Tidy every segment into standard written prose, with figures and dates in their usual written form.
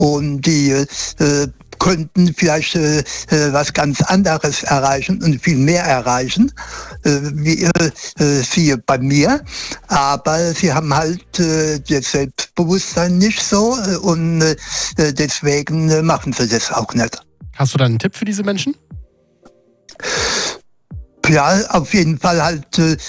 und die könnten vielleicht was ganz anderes erreichen und viel mehr erreichen, wie siehe bei mir. Aber sie haben halt das Selbstbewusstsein nicht so und deswegen machen sie das auch nicht. Hast du da einen Tipp für diese Menschen? Ja, auf jeden Fall halt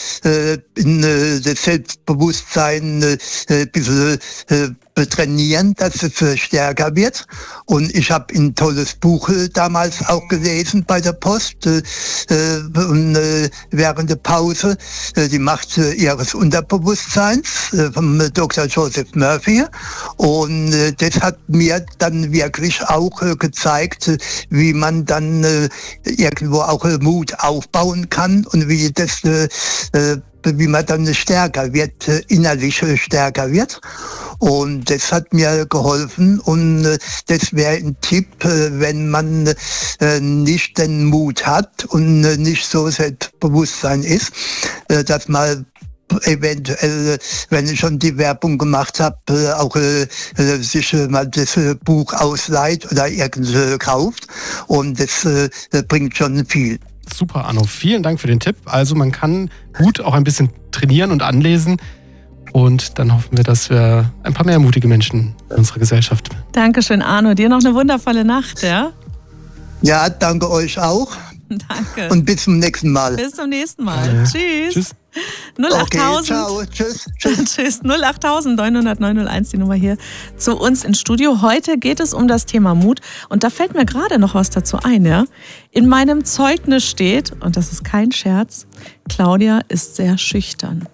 das Selbstbewusstsein ein bisschen trainieren, dass es stärker wird. Und ich habe ein tolles Buch damals auch gelesen bei der Post und während der Pause, die Macht ihres Unterbewusstseins vom Dr. Joseph Murphy. Und das hat mir dann wirklich auch gezeigt, wie man dann irgendwo auch Mut aufbauen kann und wie das wie man dann stärker wird, innerlich stärker wird. Und das hat mir geholfen und das wäre ein Tipp, wenn man nicht den Mut hat und nicht so Selbstbewusstsein ist, dass man eventuell, wenn ich schon die Werbung gemacht habe, auch sich mal das Buch ausleiht oder irgendwie kauft. Und das bringt schon viel. Super, Arno. Vielen Dank für den Tipp. Also man kann gut auch ein bisschen trainieren und anlesen. Und dann hoffen wir, dass wir ein paar mehr mutige Menschen in unserer Gesellschaft. Dankeschön, Arno. Dir noch eine wundervolle Nacht, ja? Ja, danke euch auch. Danke. Und bis zum nächsten Mal. Bis zum nächsten Mal. Tschüss. Tschüss. 08000. Okay, ciao. Tschüss. Tschüss. 08000 900 901, die Nummer hier zu uns ins Studio. Heute geht es um das Thema Mut. Und da fällt mir gerade noch was dazu ein, ja? In meinem Zeugnis steht, und das ist kein Scherz, Claudia ist sehr schüchtern.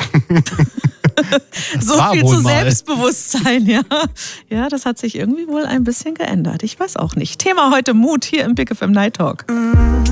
So viel zu Selbstbewusstsein, ja. Ja, das hat sich irgendwie wohl ein bisschen geändert. Ich weiß auch nicht. Thema heute Mut hier im Big FM Night Talk.